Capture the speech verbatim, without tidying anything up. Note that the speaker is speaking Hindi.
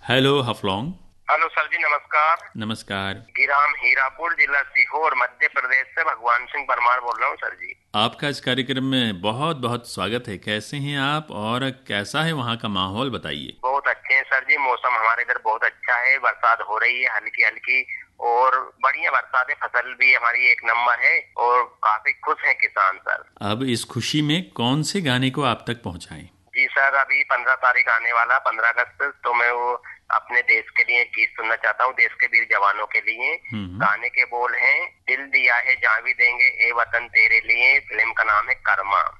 हेलो हफलॉन्ग। हेलो सर जी, नमस्कार। नमस्कार। गिराम हीरापुर, जिला सीहोर, मध्य प्रदेश से भगवान सिंह परमार बोल रहा हूँ सर जी। आपका इस कार्यक्रम में बहुत बहुत स्वागत है। कैसे हैं आप और कैसा है वहाँ का माहौल, बताइए। बहुत अच्छे हैं सर जी, मौसम हमारे इधर बहुत अच्छा है, बरसात हो रही है हल्की हल्की और बढ़िया बरसात है, फसल भी हमारी एक नंबर है और काफी खुश हैं किसान सर। अब इस खुशी में कौन से गाने को आप तक पहुँचाएं? जी सर, अभी पंद्रह तारीख आने वाला पंद्रह अगस्त, तो मैं वो अपने देश के लिए गीत सुनना चाहता हूँ, देश के वीर जवानों के लिए। हम्म। गाने के बोल हैं, दिल दिया है जान भी देंगे ए वतन तेरे लिए, फिल्म का नाम है कर्मा।